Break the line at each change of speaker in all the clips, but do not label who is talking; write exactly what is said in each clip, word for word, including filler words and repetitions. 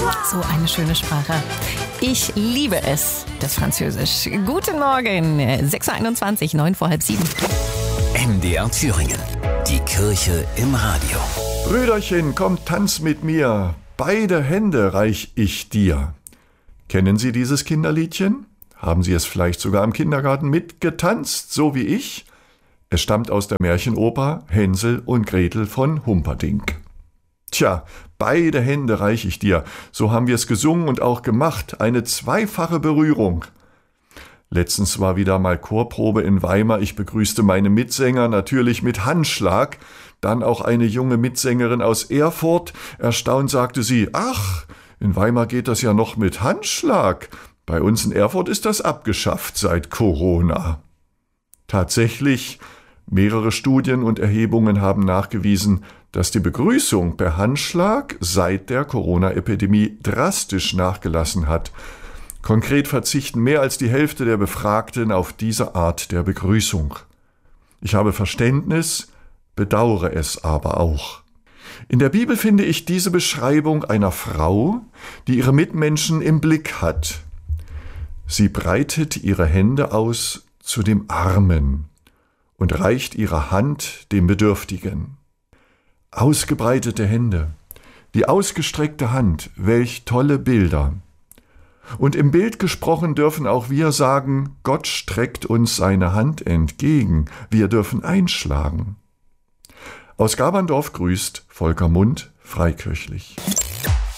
So eine schöne Sprache. Ich liebe es, das Französisch. Guten Morgen, sechs Uhr einundzwanzig, neun vor halb sieben.
M D R Thüringen, die Kirche im Radio.
Brüderchen, komm, tanz mit mir, beide Hände reich ich dir. Kennen Sie dieses Kinderliedchen? Haben Sie es vielleicht sogar im Kindergarten mitgetanzt, so wie ich? Es stammt aus der Märchenoper Hänsel und Gretel von Humperdinck. Tja, beide Hände reich ich dir, so haben wir es gesungen und auch gemacht, eine zweifache Berührung. Letztens war wieder mal Chorprobe in Weimar, ich begrüßte meine Mitsänger natürlich mit Handschlag, dann auch eine junge Mitsängerin aus Erfurt, erstaunt sagte sie, ach, in Weimar geht das ja noch mit Handschlag, bei uns in Erfurt ist das abgeschafft seit Corona. Tatsächlich, mehrere Studien und Erhebungen haben nachgewiesen, dass die Begrüßung per Handschlag seit der Corona-Epidemie drastisch nachgelassen hat. Konkret verzichten mehr als die Hälfte der Befragten auf diese Art der Begrüßung. Ich habe Verständnis, bedauere es aber auch. In der Bibel finde ich diese Beschreibung einer Frau, die ihre Mitmenschen im Blick hat. Sie breitet ihre Hände aus zu dem Armen und reicht ihre Hand dem Bedürftigen. Ausgebreitete Hände, die ausgestreckte Hand, welch tolle Bilder. Und im Bild gesprochen dürfen auch wir sagen, Gott streckt uns seine Hand entgegen, wir dürfen einschlagen. Aus Gaberndorf grüßt Volker Mund, freikirchlich.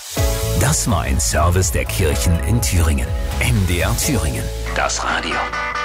Das war ein Service der Kirchen in Thüringen. M D R Thüringen, das Radio.